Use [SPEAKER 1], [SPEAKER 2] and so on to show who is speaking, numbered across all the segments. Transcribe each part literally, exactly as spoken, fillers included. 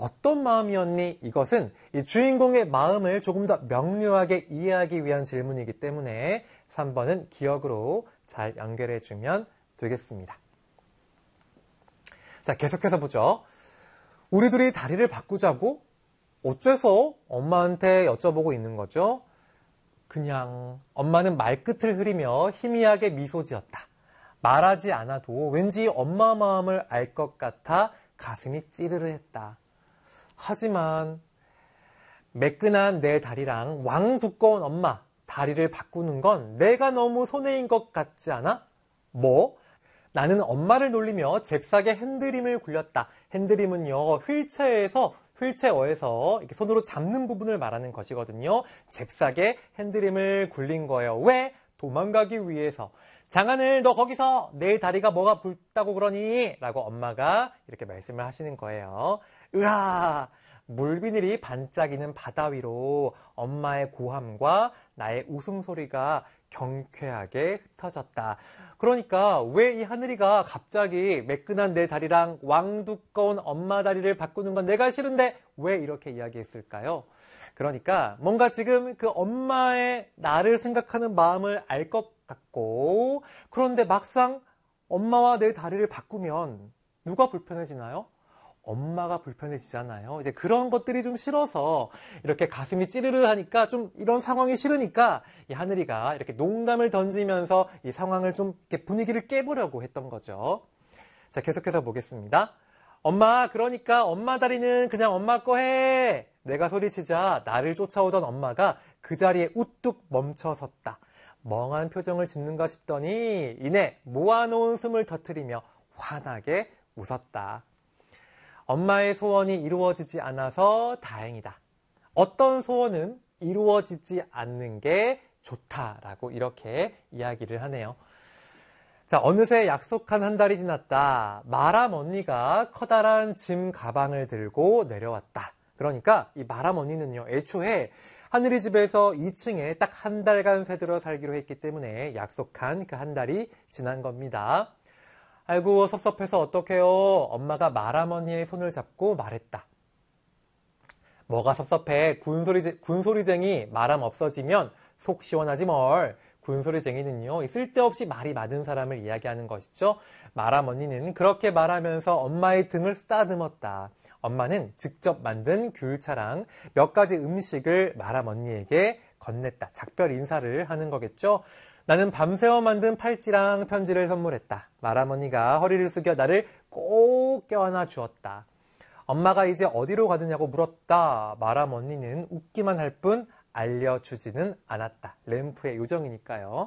[SPEAKER 1] 어떤 마음이었니? 이것은 이 주인공의 마음을 조금 더 명료하게 이해하기 위한 질문이기 때문에 삼 번은 기억으로 잘 연결해주면 되겠습니다. 자, 계속해서 보죠. 우리 둘이 다리를 바꾸자고? 어째서 엄마한테 여쭤보고 있는 거죠? 그냥 엄마는 말끝을 흐리며 희미하게 미소 지었다. 말하지 않아도 왠지 엄마 마음을 알 것 같아 가슴이 찌르르했다. 하지만 매끈한 내 다리랑 왕 두꺼운 엄마 다리를 바꾸는 건 내가 너무 손해인 것 같지 않아? 뭐? 나는 엄마를 놀리며 잽싸게 핸드림을 굴렸다. 핸드림은요, 휠체어에서 휠체어에서 이렇게 손으로 잡는 부분을 말하는 것이거든요. 잽싸게 핸드림을 굴린 거예요. 왜? 도망가기 위해서. 장하늘, 너 거기서 내 다리가 뭐가 붉다고 그러니? 라고 엄마가 이렇게 말씀을 하시는 거예요. 으아! 물비늘이 반짝이는 바다 위로 엄마의 고함과 나의 웃음소리가 경쾌하게 흩어졌다. 그러니까 왜 이 하늘이가 갑자기 매끈한 내 다리랑 왕두꺼운 엄마 다리를 바꾸는 건 내가 싫은데 왜 이렇게 이야기했을까요? 그러니까 뭔가 지금 그 엄마의 나를 생각하는 마음을 알 것 같고, 그런데 막상 엄마와 내 다리를 바꾸면 누가 불편해지나요? 엄마가 불편해지잖아요. 이제 그런 것들이 좀 싫어서 이렇게 가슴이 찌르르 하니까 좀 이런 상황이 싫으니까 이 하늘이가 이렇게 농담을 던지면서 이 상황을 좀 이렇게 분위기를 깨보려고 했던 거죠. 자, 계속해서 보겠습니다. 엄마, 그러니까 엄마 다리는 그냥 엄마 거 해. 내가 소리치자 나를 쫓아오던 엄마가 그 자리에 우뚝 멈춰섰다. 멍한 표정을 짓는가 싶더니 이내 모아놓은 숨을 터뜨리며 환하게 웃었다. 엄마의 소원이 이루어지지 않아서 다행이다. 어떤 소원은 이루어지지 않는 게 좋다라고 이렇게 이야기를 하네요. 자, 어느새 약속한 한 달이 지났다. 마람 언니가 커다란 짐 가방을 들고 내려왔다. 그러니까 이 마람 언니는요, 애초에 하늘이 집에서 이 층에 딱 한 달간 새들어 살기로 했기 때문에 약속한 그 한 달이 지난 겁니다. 아이고, 섭섭해서 어떡해요. 엄마가 마람 언니의 손을 잡고 말했다. 뭐가 섭섭해. 군소리, 군소리쟁이 마람 없어지면 속 시원하지 뭘. 군소리쟁이는요, 쓸데없이 말이 많은 사람을 이야기하는 것이죠. 마람 언니는 그렇게 말하면서 엄마의 등을 쓰다듬었다. 엄마는 직접 만든 귤차랑 몇 가지 음식을 마람 언니에게 건넸다. 작별 인사를 하는 거겠죠. 나는 밤새워 만든 팔찌랑 편지를 선물했다. 마람 언니가 허리를 숙여 나를 꼭 껴안아 주었다. 엄마가 이제 어디로 가느냐고 물었다. 마람 언니는 웃기만 할 뿐 알려주지는 않았다. 램프의 요정이니까요.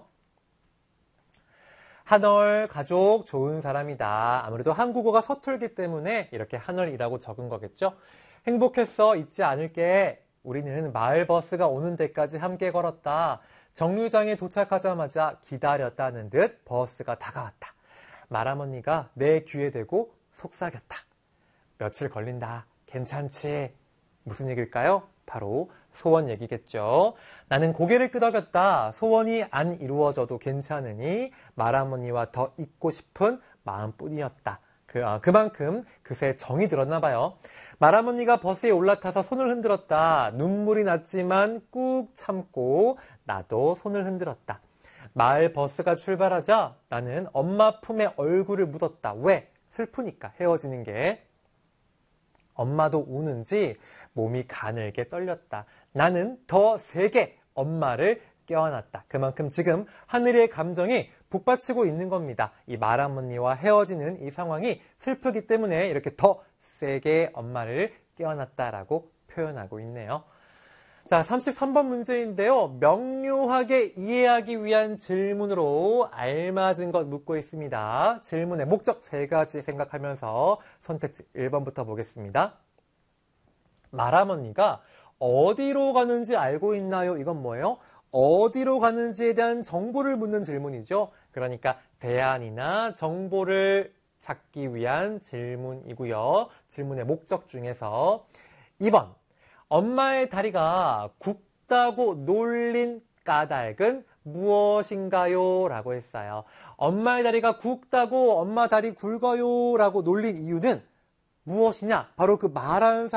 [SPEAKER 1] 한월, 가족, 좋은 사람이다. 아무래도 한국어가 서툴기 때문에 이렇게 한월이라고 적은 거겠죠. 행복했어, 잊지 않을게. 우리는 마을 버스가 오는 데까지 함께 걸었다. 정류장에 도착하자마자 기다렸다는 듯 버스가 다가왔다. 마람 언니가 내 귀에 대고 속삭였다. 며칠 걸린다. 괜찮지? 무슨 얘기일까요? 바로 소원 얘기겠죠. 나는 고개를 끄덕였다. 소원이 안 이루어져도 괜찮으니 마람 언니와 더 있고 싶은 마음뿐이었다. 그, 아, 그만큼 그새 정이 들었나 봐요. 마람 언니가 버스에 올라타서 손을 흔들었다. 눈물이 났지만 꾹 참고 나도 손을 흔들었다. 마을 버스가 출발하자 나는 엄마 품에 얼굴을 묻었다. 왜? 슬프니까, 헤어지는 게. 엄마도 우는지 몸이 가늘게 떨렸다. 나는 더 세게 엄마를 껴안았다. 그만큼 지금 하늘의 감정이 북받치고 있는 겁니다. 이 마람 언니와 헤어지는 이 상황이 슬프기 때문에 이렇게 더 세게 엄마를 껴안았다라고 표현하고 있네요. 자, 삼십삼 번 문제인데요. 명료하게 이해하기 위한 질문으로 알맞은 것 묻고 있습니다. 질문의 목적 세 가지 생각하면서 선택지 일 번부터 보겠습니다. 마람 언니가 어디로 가는지 알고 있나요? 이건 뭐예요? 어디로 가는지에 대한 정보를 묻는 질문이죠. 그러니까 대안이나 정보를 찾기 위한 질문이고요. 질문의 목적 중에서 이 번. 엄마의 다리가 굵다고 놀린 까닭은 무엇인가요? 라고 했어요. 엄마의 다리가 굵다고 엄마 다리 굵어요? 라고 놀린 이유는 무엇이냐? 바로 그 말하는